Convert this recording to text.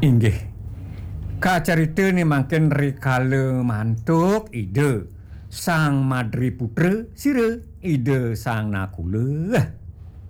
Inggih. Kacarita ni mangken rikala mantuk ide sang Madri Putra sira ide sang Nakula.